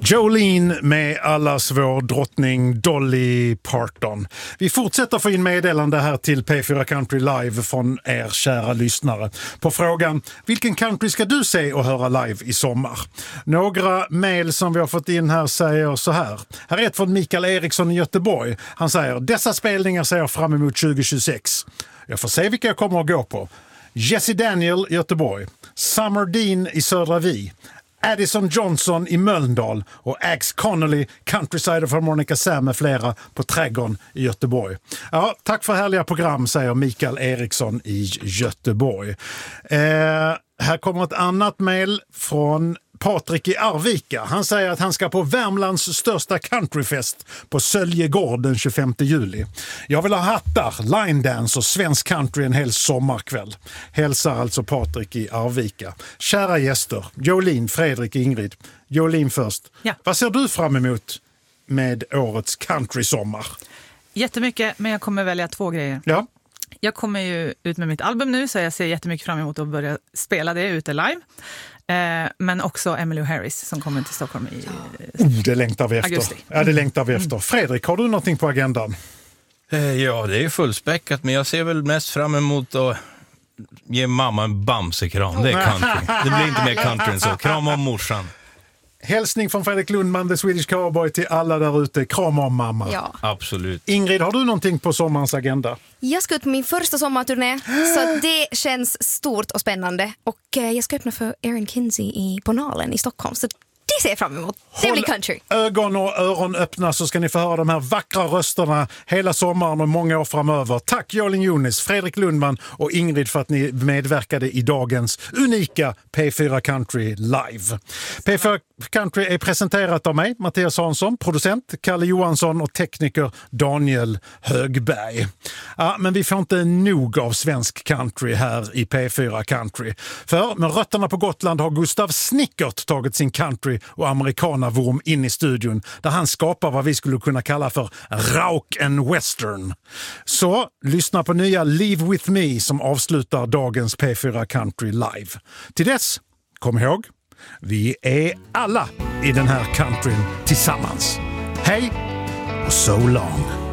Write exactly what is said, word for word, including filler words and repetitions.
Jolene med allas vår drottning Dolly Parton. Vi fortsätter få in meddelande här till P fyra Country Live från er kära lyssnare på frågan: vilken country ska du se och höra live i sommar? Några mejl som vi har fått in här säger så här. Här är ett från Mikael Eriksson i Göteborg. Han säger: dessa spelningar ser jag fram emot tjugo tjugosex. Jag får se vilka jag kommer att gå på. Jesse Daniel i Göteborg, Summer Dean i Södra Vi, Addison Johnson i Mölndal och Axe Connolly, Countryside of Harmonica Sam med flera på Trädgården i Göteborg. Ja, tack för härliga program, säger Mikael Eriksson i Göteborg. Eh, här kommer ett annat mejl från Patrik i Arvika. Han säger att han ska på Värmlands största countryfest på Söljegård den tjugofemte juli. Jag vill ha hattar, line dance och svensk country en hel sommarkväll. Hälsar alltså Patrik i Arvika. Kära gäster, Jolene, Fredrik, Ingrid. Jolene först. Ja. Vad ser du fram emot med årets country-sommar? Jättemycket, men jag kommer välja två grejer. Ja. Jag kommer ju ut med mitt album nu, så jag ser jättemycket fram emot att börja spela det ute live. Eh, men också Emmylou Harris som kommer till Stockholm i eh, oh, det längtar vi efter. augusti. Ja, det längtar vi efter. Mm. Fredrik, har du någonting på agendan? Eh, ja, det är fullspäckat, men jag ser väl mest fram emot att ge mamma en bamsekram. Det är country. Det blir inte mer country än så. Kram om morsan. Hälsning från Fredrik Lundman, The Swedish Cowboy, till alla där ute. Kram om mamma. Ja. Absolut. Ingrid, har du någonting på sommarens agenda? Jag ska ut på min första sommarturné, så det känns stort och spännande. Och eh, jag ska öppna för Erin Kinsey i Bonalen i Stockholm, så det ser jag fram emot. Det blir country. Ögon och öron öppna, så ska ni få höra de här vackra rösterna hela sommaren och många år framöver. Tack Jolin Jonis, Fredrik Lundman och Ingrid för att ni medverkade i dagens unika P fyra Country Live. P fyra Country är presenterat av mig, Mattias Hansson, producent Kalle Johansson och tekniker Daniel Högberg. Ja, men vi får inte nog av svensk country här i P fyra Country. För med rötterna på Gotland har Gustav Snickert tagit sin country och amerikanavurm in i studion, där han skapar vad vi skulle kunna kalla för rock and western. Så lyssna på nya Live With Me som avslutar dagens P fyra Country Live. Till dess, kom ihåg, vi är alla i den här countryn tillsammans. Hej och so long!